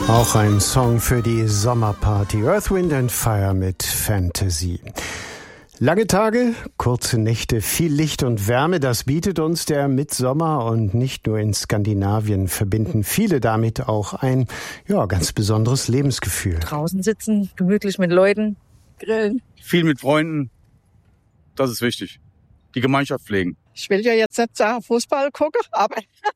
Auch ein Song für die Sommerparty. Earth, Wind and Fire mit Fantasy. Lange Tage, kurze Nächte, viel Licht und Wärme, das bietet uns der Mitsommer, und nicht nur in Skandinavien verbinden viele damit auch ein, ganz besonderes Lebensgefühl. Draußen sitzen, gemütlich mit Leuten, grillen. Viel mit Freunden, das ist wichtig. Die Gemeinschaft pflegen. Ich will ja jetzt nicht sagen Fußball gucken, aber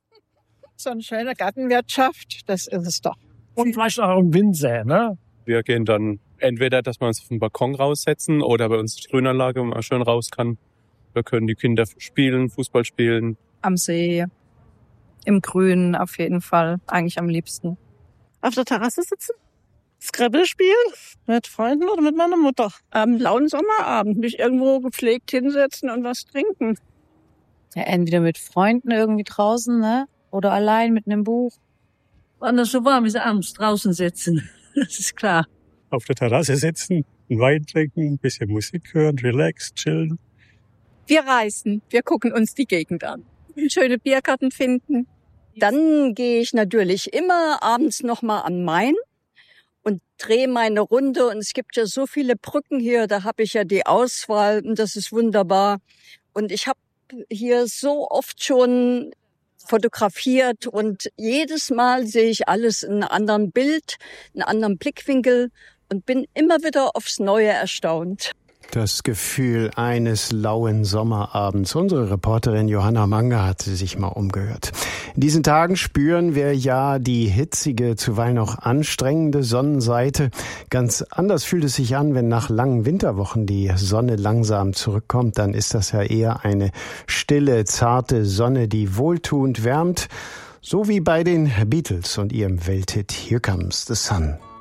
so eine schöne Gartenwirtschaft, das ist es doch. Und vielleicht auch im Wind säen, ne? Wir gehen dann entweder, dass wir uns auf den Balkon raussetzen oder bei uns die Grünanlage, wo man schön raus kann. Da können die Kinder spielen, Fußball spielen. Am See, im Grün auf jeden Fall, eigentlich am liebsten. Auf der Terrasse sitzen, Scrabble spielen, mit Freunden oder mit meiner Mutter. Am lauen Sommerabend mich irgendwo gepflegt hinsetzen und was trinken. Ja, entweder mit Freunden irgendwie draußen, ne? Oder allein mit einem Buch. Wenn es so warm ist, abends draußen sitzen. Das ist klar. Auf der Terrasse sitzen, einen Wein trinken, ein bisschen Musik hören, relax, chillen. Wir reisen, wir gucken uns die Gegend an. Schöne Biergarten finden. Dann gehe ich natürlich immer abends nochmal am Main und drehe meine Runde. Und es gibt ja so viele Brücken hier, da habe ich ja die Auswahl und das ist wunderbar. Und ich habe hier so oft schon fotografiert und jedes Mal sehe ich alles in einem anderen Bild, in einem anderen Blickwinkel und bin immer wieder aufs Neue erstaunt. Das Gefühl eines lauen Sommerabends. Unsere Reporterin Johanna Manger hat sich mal umgehört. In diesen Tagen spüren wir ja die hitzige, zuweilen auch anstrengende Sonnenseite. Ganz anders fühlt es sich an, wenn nach langen Winterwochen die Sonne langsam zurückkommt. Dann ist das ja eher eine stille, zarte Sonne, die wohltuend wärmt. So wie bei den Beatles und ihrem Welthit Here Comes the Sun.